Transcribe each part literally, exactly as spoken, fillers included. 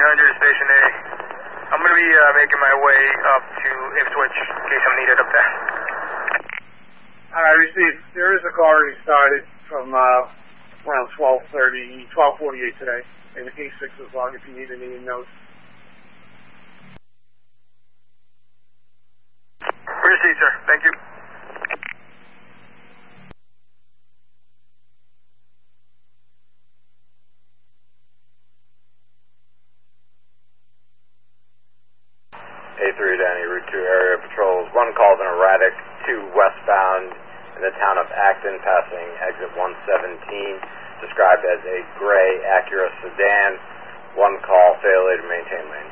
hundred, Station A. I'm going to be uh, making my way up to Ipswich in case I'm needed up there. I received. There is a car already started from uh, around twelve thirty, twelve forty-eight today, in the A six log if you need any notes. Received, sir. Thank you. A three Danny, Route two area patrols. One called an erratic, two westbound in the town of Acton, passing exit one seventeen, described as a gray Acura sedan. One call, failure to maintain lanes.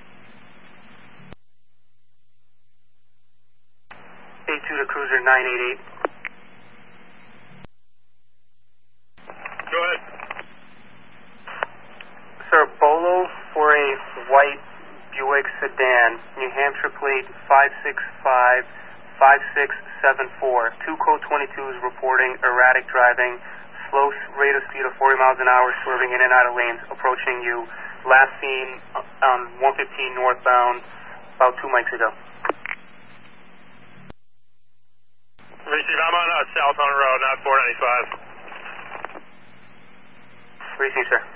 A two to cruiser nine eight eight. Go ahead. Sir, Bolo for a white Buick sedan, New Hampshire plate five six five five six seven four. Two code twenty-twos reporting erratic driving, slow rate of speed of forty miles an hour, swerving in and out of lanes, approaching you. Last seen on one fifteen northbound about two mics ago. Receive, I'm on uh, South Hunt Road, not four ninety-five. Receive, sir.